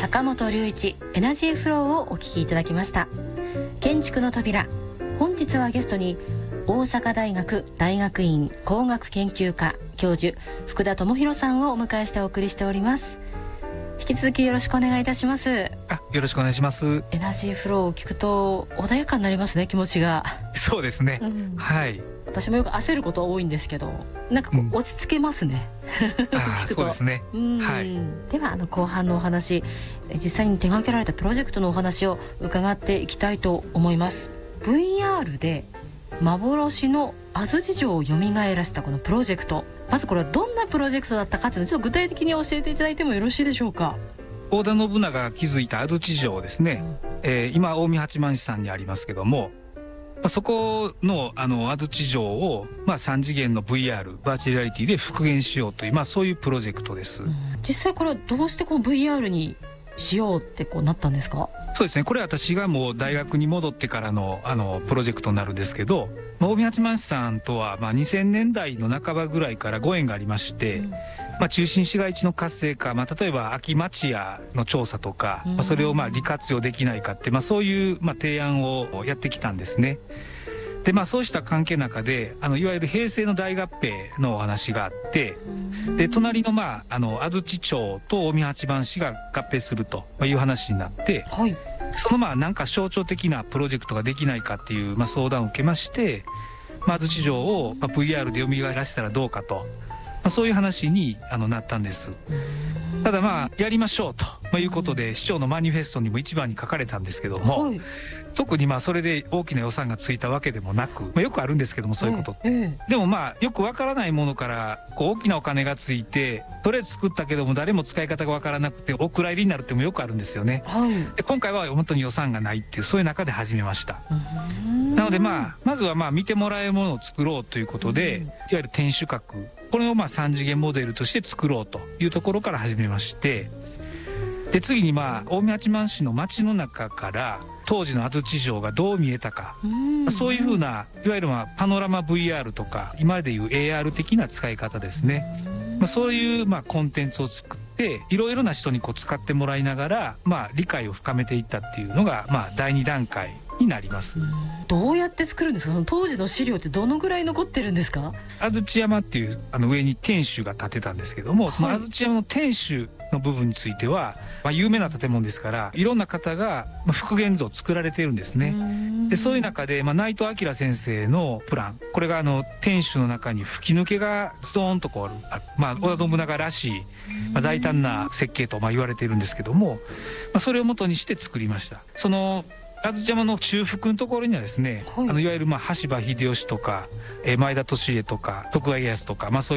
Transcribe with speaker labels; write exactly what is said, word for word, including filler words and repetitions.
Speaker 1: 坂本龍一エナジーフローをお聞きいただきました。建築の扉、本日はゲストに大阪大学大学院工学研究科教授福田智博さんをお迎えしてお送りしております。引き続きよろしくお願いいたします。
Speaker 2: あ、よろしくお願いします。
Speaker 1: エナジーフローを聞くと穏やかになりますね、気持ちが。
Speaker 2: そうですね、うん、はい。
Speaker 1: 私もよく焦ることは多いんですけど、なんかこう、うん、落ち着けますね。
Speaker 2: あそうですね、はい。
Speaker 1: ではあの後半のお話、実際に手掛けられたプロジェクトのお話を伺っていきたいと思います。 ブイアール で幻の安土城を蘇らせたこのプロジェクト、まずこれはどんなプロジェクトだったかというのをちょっと具体的に教えていただいてもよろしいでしょうか。
Speaker 2: 織田信長が築いた安土城ですね、うんえー、今近江八幡市さんにありますけども、まあ、そこのあの安土城を、まあ、さん次元の ブイアール バーチャルリアリティで復元しようという、まあ、そういうプロジェクトです、うん、実際これはどうしてこう ブイアール にしようってこうなったんですか。そうですね、これは私がもう大学に戻ってからのあのプロジェクトになるんですけど、まあ、近江八幡市さんとはまあにせんねんだいの半ばぐらいからご縁がありまして、うんまあ、中心市街地の活性化、まあ、例えば空き町屋の調査とか、まあ、それをまあ利活用できないかって、まあ、そういうまあ提案をやってきたんですね。でまあそうした関係の中であのいわゆる平成の大合併のお話があって、で隣のまああの安土町と近江八幡市が合併するという話になって、はい、そのまあなんか象徴的なプロジェクトができないかっていうまあ相談を受けまして、まあ、安土城をまあ ブイアール で蘇らせたらどうかと、まあ、そういう話にあのなったんです。ただまあやりましょうということで市長のマニフェストにも一番に書かれたんですけども、はい、特にまあそれで大きな予算がついたわけでもなく、まあ、よくあるんですけどもそういうこと、ええ、でもまあよくわからないものからこう大きなお金がついてそれ作ったけども誰も使い方がわからなくてお蔵入りになるってもよくあるんですよね、はい、で今回は本当に予算がないっていうそういう中で始めました。なのでまあまずはまあ見てもらえるものを作ろうということで、いわゆる天守閣、これをまあさん次元モデルとして作ろうというところから始めまして、で次にまあ近江八幡市の街の中から当時の安土城がどう見えたか、そういうふうないわゆるまあパノラマ ブイアール とか今でいう エーアール 的な使い方ですね、まあ、そういうまあコンテンツを作っていろいろな人にこう使ってもらいながら、まあ、理解を深めていったっていうのがまあだいに段階になります。
Speaker 1: どうやって作るんですか。その当時の資料ってどのぐらい残ってるんですか。
Speaker 2: 安土山っていうあの上に天守が建てたんですけども、その安土山の天守の部分については、まあ、有名な建物ですからいろんな方が復元図を作られているんですね。でそういう中で、まあ、内藤明先生のプラン、これがあの天守の中に吹き抜けがストーンとこうある、まあ、織田信長らしい、まあ、大胆な設計とまあ言われているんですけども、まあ、それを元にして作りました。その安土山の中腹のところにはですね、はい、あのいわゆるまあ羽柴秀吉とか、えー、前田利家とか徳川家康とか、まあ、そういう